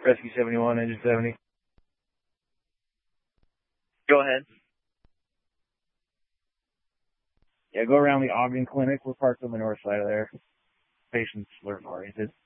Rescue 71, Engine 70. Go ahead. Yeah, go around the Ogden Clinic. We're parked on the north side of there. Patients alert oriented.